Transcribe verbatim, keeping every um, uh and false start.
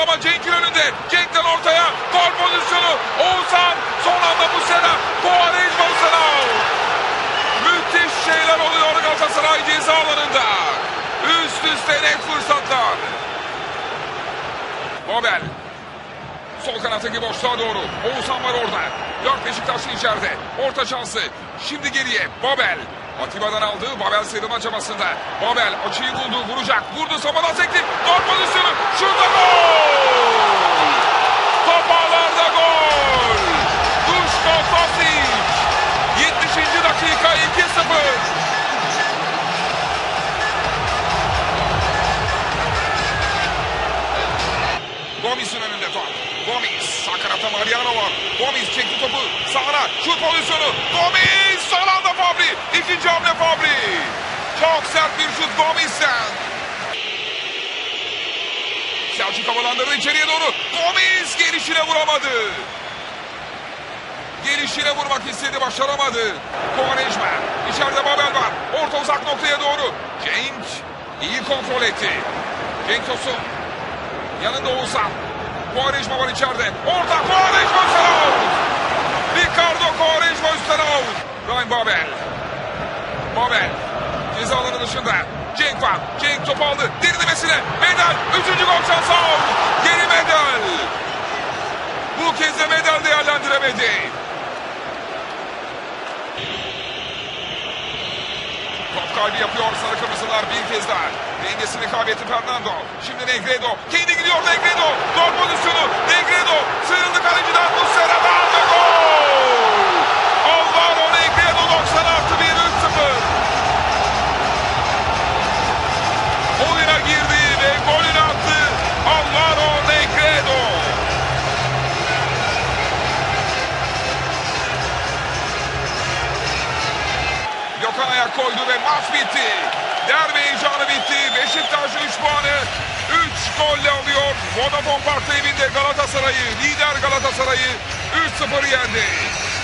ama Cenk'in önünde. Cenk'ten ortaya. Gol pozisyonu. Oğuzhan. Son anda Muslera. Quaresma Muslera. Müthiş şeyler oluyor Galatasaray ceza alanında. Üst üste net fırsatlar. Babel. Sol kanattaki boşluğa doğru. Oğuzhan var orada. Dört Beşiktaşlı içeride. Orta şansı. Şimdi geriye. Babel. Atiba'dan aldı. Babel sıyrılma çabasında. Babel açıyı buldu. Vuracak. Vurdu. Samadan sekti. Gol pozisyonu. Şurada gol. Top ağlarda gol. Duško Tosić. yetmişinci dakika iki sıfır. Gomis'in önünde top. Gomis. Sağ kanatta Mariano var. Gomis çekti topu. Sağına. Şut pozisyonu. Gomis. Son anda Fabri. İkinci hamle Fabri. Çok sert bir şut Gomis'ten. Selçuk havalandırdı içeriye doğru. Gomis gelişine vuramadı. Gelişine vurmak istedi. Başaramadı. Quaresma. İçeride Babel var. Orta uzak noktaya doğru. Cenk iyi kontrol etti. Cenk Tosun. Yanında Oğuzhan. Quaresma var içeride. Orta Quaresma üstten out. Ricardo Quaresma üstten out. Ryan Babel. Babel. Ceza alanı dışında. Cenk var. Cenk top aldı. Derinlemesine. Medel. Üçüncü gol şansı out. Geri Medel. Bu kez de Medel değerlendiremedi. Top kaybı yapıyor sarı kırmızılar bir kez daha. Dengesini kaybetti Fernando. Şimdi Negredo. Kendi gidiyor Negredo. Gol pozisyonu. Negredo. Sıyrıldı kaleciden Muslera'dan ve gol. Alvaro Negredo doksan artı bir üç sıfır. Oyuna girdi ve golünü attı. Alvaro Negredo. Gökhan ayak koydu ve maç bitti. Derbi heyecanı bitti. Beşiktaş üç puanı üç golle alıyor. Vodafone Park'ta evinde Galatasaray'ı, lider Galatasaray'ı üç sıfır yendi.